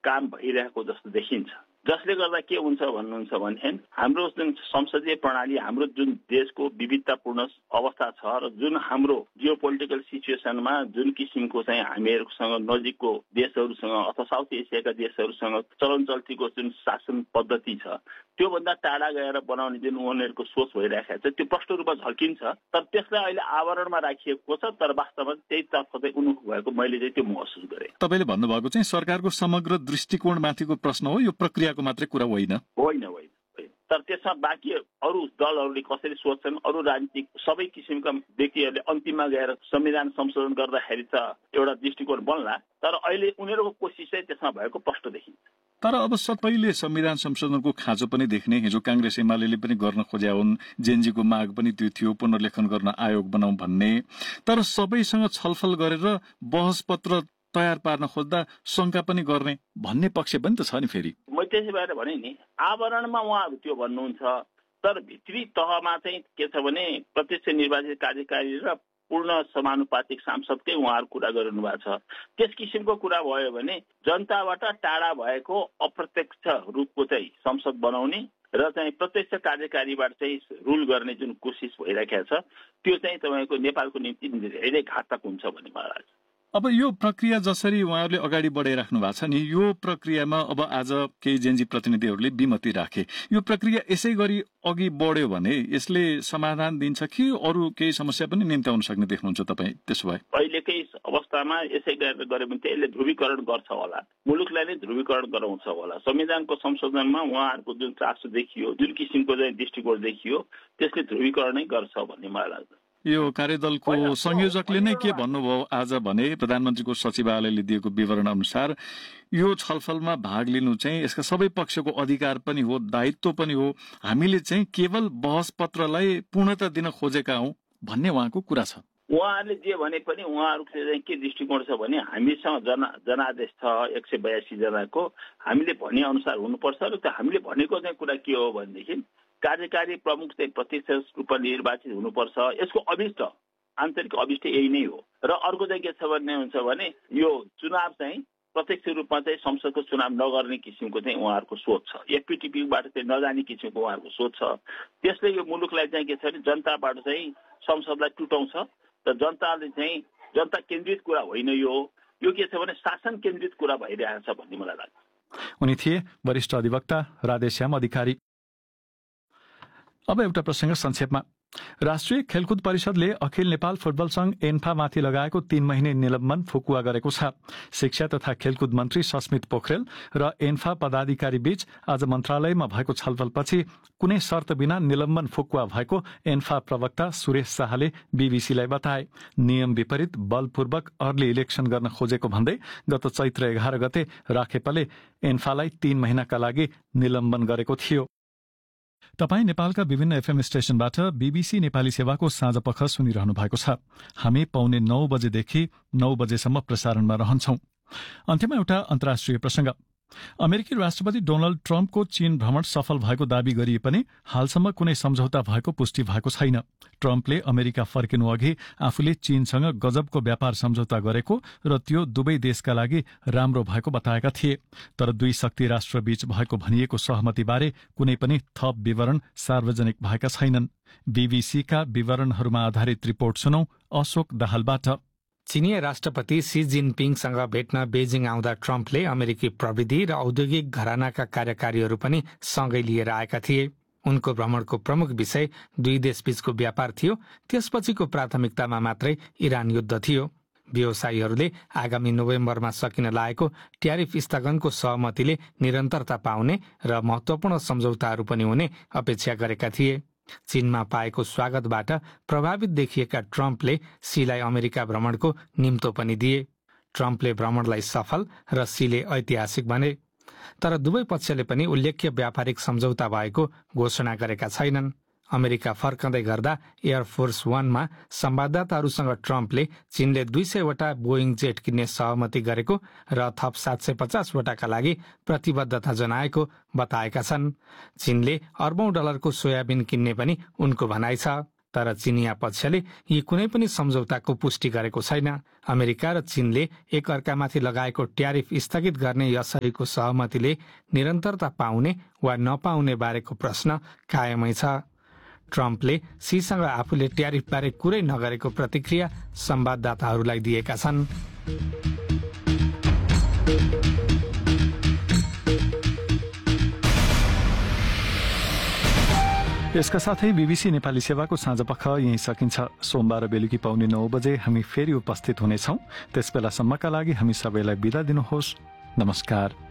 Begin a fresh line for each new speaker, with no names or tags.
काम भइरहेको जस्तो देखिन्छ, जसले गर्दा के हुन्छ भन्नुहुन्छ भने हाम्रो जुन संसदीय प्रणाली, हाम्रो जुन देशको विविधतापूर्ण अवस्था छ र जुन हाम्रो जियो पोलिटिकल सिचुएसनमा जुन किसिमको चाहिँ हामीहरूसँग नजिकको देशहरूसँग अथवा साउथ एसियाका देशहरूसँग चलन चल्तीको जुन शासन पद्धति छ त्योभन्दा टाढा गएर बनाउने जुन उनीहरूको सोच भइरहेको छ त्यो प्रष्ट रूपमा झल्किन्छ। तर त्यसलाई अहिले आवरणमा राखिएको छ, तर वास्तवमा त्यही तर्फ चाहिँ उन्मुख भएको मैले चाहिँ त्यो महसुस गरेँ।
तपाईँले भन्नुभएको चाहिँ सरकारको समग्र दृष्टिकोणमाथिको प्रश्न हो, यो प्रक्रियाको मात्रै कुरा होइन।
तर त्यसमा बाँकी अरू दलहरूले कसरी सोच्छन्, अरू राजनीतिक सबै किसिमका व्यक्तिहरूले अन्तिममा गएर संविधान संशोधन गर्दाखेरि त एउटा दृष्टिकोण बन्ला, तर अहिले उनीहरूको कोसिस चाहिँ त्यसमा भएको प्रष्ट देखिन्छ।
तर अब सबैले संविधान संशोधनको खाँचो पनि देख्ने, हिजो कांग्रेस एमाले पनि गर्न खोज्या हुन्, जेएनजीको माग पनि त्यो थियो पुनर्लेखन गर्न आयोग बनाऊ भन्ने, तर सबैसँग छलफल गरेर बहस पत्र तयार पार्न खोज्दा शंका पनि गर्ने भन्ने पक्ष पनि त छ नि। फेरि
मैले त्यसै भएर भने नि आवरणमा उहाँहरू त्यो भन्नुहुन्छ, तर भित्री तहमा चाहिँ के छ भने प्रत्यक्ष निर्वाचित कार्यकारी र पूर्ण समानुपातिक सांसदकै उहाँहरू कुरा गरिरहनु भएको छ। त्यस किसिमको कुरा भयो भने जनताबाट टाढा भएको अप्रत्यक्ष रूपको चाहिँ संसद बनाउने र चाहिँ प्रत्यक्ष कार्यकारीबाट चाहिँ रुल गर्ने जुन कोसिस भइरहेको छ त्यो चाहिँ तपाईँको नेपालको निम्ति धेरै घातक हुन्छ भन्ने मलाई लाग्छ।
अब यो प्रक्रिया जसरी उहाँहरूले अगाडि बढाइराख्नु भएको छ नि, यो प्रक्रियामा अब आज केही जेएनजी प्रतिनिधिहरूले विमति राखे, यो प्रक्रिया यसै गरी अघि बढ्यो भने यसले समाधान दिन्छ कि अरू केही समस्या पनि निम्त्याउन सक्ने देख्नुहुन्छ तपाईँ? त्यसो भए
अहिलेकै अवस्थामा यसै गरेर गऱ्यो भने यसले ध्रुवीकरण गर्छ होला, मुलुकलाई नै ध्रुवीकरण गराउँछ होला। संविधानको संशोधनमा उहाँहरूको जुन चासो देखियो, जुन किसिमको चाहिँ दृष्टिकोण देखियो, त्यसले ध्रुवीकरण नै गर्छ भन्ने मलाई लाग्छ।
यो कार्यदलको संयोजकले नै के भन्नुभयो आज भने प्रधानमन्त्रीको सचिवालयले दिएको विवरण अनुसार यो छलफलमा भाग लिनु चाहिँ यसका सबै पक्षको अधिकार पनि हो, दायित्व पनि हो, हामीले चाहिँ केवल बहस पत्रलाई पूर्णता दिन खोजेका हौं भन्ने उहाँको कुरा छ।
उहाँहरूले जे भने पनि उहाँहरूको चाहिँ के दृष्टिकोण छ भने हामीसँग जनादेश छ 182 जनाको, हामीले भने अनुसार हुनुपर्छ र त्यो हामीले भनेको चाहिँ कुरा के हो भनेदेखि कार्यकारी प्रमुख चाहिँ प्रत्यक्ष रूपमा निर्वाचित हुनुपर्छ। यसको अभिष्ट आन्तरिक अभिष्ट यही नै हो। र अर्को चाहिँ के छ भन्ने हुन्छ भने यो चुनाव चाहिँ प्रत्यक्ष रूपमा चाहिँ संसदको चुनाव नगर्ने किसिमको चाहिँ उहाँहरूको सोच छ, एफपीटीपीबाट चाहिँ नजाने किसिमको उहाँहरूको सोच छ। त्यसले यो मुलुकलाई चाहिँ के छ भने जनताबाट चाहिँ संसदलाई टुटाउँछ र जनताले चाहिँ जनता केन्द्रित कुरा होइन, यो के छ भने शासन केन्द्रित कुरा भइरहेको छ भन्ने मलाई लाग्छ।
उनी थिए वरिष्ठ अधिवक्ता राधेश्याम अधिकारी। अब एउटा प्रसंग संक्षेपमा। राष्ट्रिय खेलकुद परिषदले अखिल नेपाल फुटबल संघ एन्फामाथि लगाएको 3 महिने निलम्बन फुकुवा गरेको छ। शिक्षा तथा खेलकुद मन्त्री सस्मित पोखरेल र एन्फा पदाधिकारी बीच आज मन्त्रालयमा भएको छलफलपछि कुनै शर्त बिना निलम्बन फुकुवा भएको एन्फा प्रवक्ता सुरेश शाहले बीबीसीलाई बताए। नियम विपरीत बलपूर्वक अर्ली इलेक्सन गर्न खोजेको भन्दै गत चैत्र 11 गते राखेपाले एन्फालाई 3 महिनाका लागि निलम्बन गरेको थियो। तपाई नेपालका विभिन्न एफएम स्टेशनबाट बीबीसी नेपाली सेवाको साँझपख सुनिरहनु भएको छ। हामी पौने 9 बजेदेखि 9 बजेसम्म प्रसारणमा रहन्छौं। अन्त्यमा एउटा अन्तर्राष्ट्रिय प्रसंग। अमेरिकी राष्ट्रपति डोनाल्ड ट्रम्पको चीन भ्रमण सफल भएको दावी गरिए पनि हालसम्म कुनै सम्झौता भएको पुष्टि भएको छैन। ट्रम्पले अमेरिका फर्किनु अघि आफूले चीनसँग गजबको व्यापार सम्झौता गरेको र त्यो दुवै देशका लागि राम्रो भएको बताएका थिए। तर दुई शक्ति राष्ट्रबीच भएको भनिएको सहमतिबारे कुनै पनि थप विवरण सार्वजनिक भएका छैनन्। बीबीसीका विवरणहरूमा आधारित रिपोर्ट सुनौ अशोक दाहालबाट।
चीनिया राष्ट्रपति सी जिनपिङसँग भेट्न बेजिङ आउँदा ट्रम्पले अमेरिकी प्रविधि र औद्योगिक घरानाका कार्यकारीहरू पनि सँगै लिएर आएका थिए। उनको भ्रमणको प्रमुख विषय दुई देशबीचको व्यापार थियो। त्यसपछिको प्राथमिकतामा मात्रै इरान युद्ध थियो। व्यवसायीहरूले आगामी नोभेम्बरमा सकिन लागेको ट्यारिफ स्थगनको सहमतिले निरन्तरता पाउने र महत्वपूर्ण सम्झौताहरू पनि हुने अपेक्षा गरेका थिए। चीनमा पाएको स्वागतबाट प्रभावित देखिएका ट्रम्पले सीलाई अमेरिका भ्रमणको निम्तो पनि दिए। ट्रम्पले भ्रमणलाई सफल र सीले ऐतिहासिक भने। तर दुवै पक्षले पनि उल्लेख्य व्यापारिक सम्झौता भएको घोषणा गरेका छैनन्। अमेरिका फर्कँदै गर्दा एयरफोर्स 1मा संवाददाताहरूसँग ट्रम्पले चीनले 200 वटा बोइङ जेट किन्ने सहमति गरेको र थप 750 वटाका लागि प्रतिबद्धता जनाएको बताएका छन्। चीनले अर्बौं डलरको सोयाबिन किन्ने पनि उनको भनाइ छ। तर चिनिया पक्षले यी कुनै पनि सम्झौताको पुष्टि गरेको छैन। अमेरिका र चीनले एक अर्कामाथि लगाएको ट्यारिफ स्थगित गर्ने यसैको सहमतिले निरन्तरता पाउने वा नपाउने बारेको प्रश्न कायमै छ। ट्रम्पले सीसँग आफूले ट्यारिफ बारे कुरै नगरेको प्रतिक्रिया संवाददाताहरूलाई दिएका छन्।
यसका साथै बीबीसी नेपाली सेवाको साँझपख यही सकिन्छ। सोमबार बेलुकी पाउने 9 बजे हामी फेरि उपस्थित हुनेछौँ। त्यसबेलासम्मका लागि हामी सबैलाई बिदा दिनुहोस्। नमस्कार।